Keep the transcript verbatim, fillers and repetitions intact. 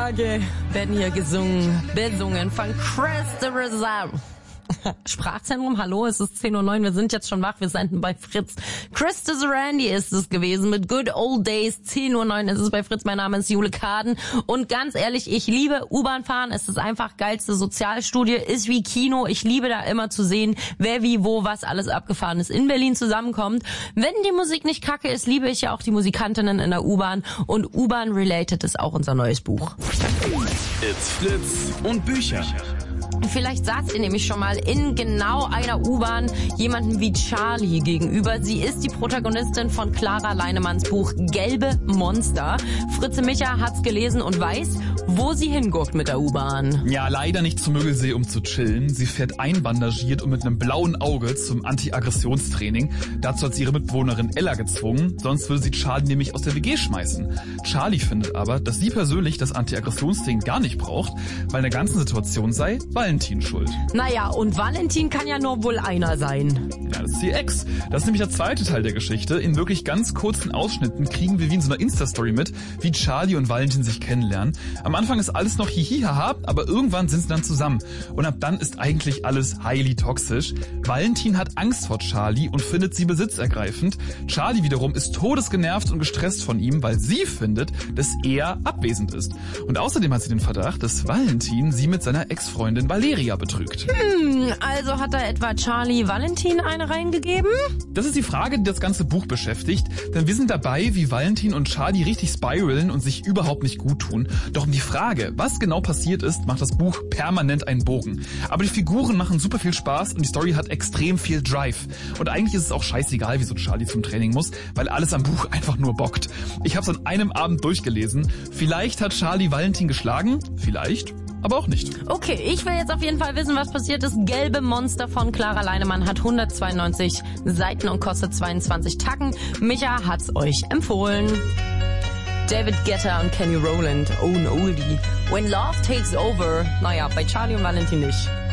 Tage werden hier gesungen, besungen von Christopher Sam. Sprachzentrum, hallo, es ist zehn Uhr neun, wir sind jetzt schon wach, wir senden bei Fritz. Christopher Randy ist es gewesen mit Good Old Days, zehn Uhr neun ist es bei Fritz, mein Name ist Jule Kaden und ganz ehrlich, ich liebe U-Bahn fahren, es ist einfach geilste Sozialstudie, ist wie Kino, ich liebe da immer zu sehen, wer wie wo was alles abgefahren ist in Berlin zusammenkommt. Wenn die Musik nicht kacke ist, liebe ich ja auch die Musikantinnen in der U-Bahn und U-Bahn-related ist auch unser neues Buch. It's Fritz und Bücher. Vielleicht saß ihr nämlich schon mal in genau einer U-Bahn jemanden wie Charlie gegenüber. Sie ist die Protagonistin von Clara Leinemanns Buch Gelbe Monster. Fritze Micha hat's gelesen und weiß, wo sie hinguckt mit der U-Bahn. Ja, leider nicht zum Müggelsee, um zu chillen. Sie fährt einbandagiert und mit einem blauen Auge zum Anti-Aggressionstraining. Dazu hat sie ihre Mitbewohnerin Ella gezwungen, sonst würde sie Charlie nämlich aus der W G schmeißen. Charlie findet aber, dass sie persönlich das Anti-Aggressionstraining gar nicht braucht, weil in der ganzen Situation sei Valentin schuld. Naja, und Valentin kann ja nur wohl einer sein. Ja, das ist die Ex. Das ist nämlich der zweite Teil der Geschichte. In wirklich ganz kurzen Ausschnitten kriegen wir wie in so einer Insta-Story mit, wie Charlie und Valentin sich kennenlernen. Am Anfang ist alles noch hihihaha, aber irgendwann sind sie dann zusammen. Und ab dann ist eigentlich alles highly toxisch. Valentin hat Angst vor Charlie und findet sie besitzergreifend. Charlie wiederum ist todesgenervt und gestresst von ihm, weil sie findet, dass er abwesend ist. Und außerdem hat sie den Verdacht, dass Valentin sie mit seiner Ex-Freundin Valeria betrügt. Hm, also hat da etwa Charlie Valentin eine reingegeben? Das ist die Frage, die das ganze Buch beschäftigt, denn wir sind dabei, wie Valentin und Charlie richtig spiralen und sich überhaupt nicht gut tun. Doch um die Frage, was genau passiert ist, macht das Buch permanent einen Bogen. Aber die Figuren machen super viel Spaß und die Story hat extrem viel Drive. Und eigentlich ist es auch scheißegal, wieso Charlie zum Training muss, weil alles am Buch einfach nur bockt. Ich habe es an einem Abend durchgelesen. Vielleicht hat Charlie Valentin geschlagen, vielleicht, aber auch nicht. Okay, ich will jetzt auf jeden Fall wissen, was passiert ist. Gelbe Monster von Clara Leinemann hat hundertzweiundneunzig Seiten und kostet zweiundzwanzig Tacken. Micha hat's euch empfohlen. David Guetta und Kenny Rowland, oh an Oldie. When Love Takes Over. Naja, bei Charlie und Valentin nicht.